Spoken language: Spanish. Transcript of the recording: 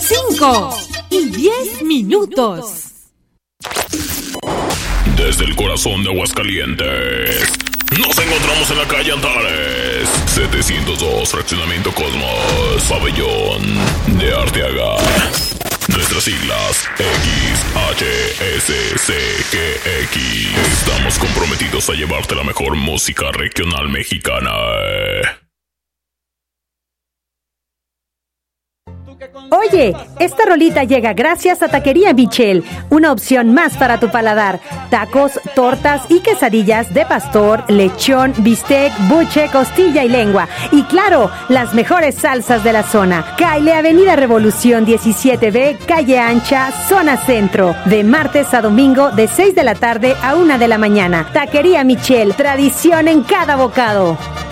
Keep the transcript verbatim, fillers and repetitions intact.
cinco y diez minutos. Desde el corazón de Aguascalientes, nos encontramos en la calle Antares, setecientos dos, Fraccionamiento Cosmos, Pabellón de Arteaga. Nuestras siglas X H S C G X. Estamos comprometidos a llevarte la mejor música regional mexicana. Oye, esta rolita llega gracias a Taquería Michel, una opción más para tu paladar. Tacos, tortas y quesadillas de pastor, lechón, bistec, buche, costilla y lengua. Y claro, las mejores salsas de la zona. Caile Avenida Revolución diecisiete B, Calle Ancha, Zona Centro. De martes a domingo de seis de la tarde a una de la mañana. Taquería Michel, tradición en cada bocado.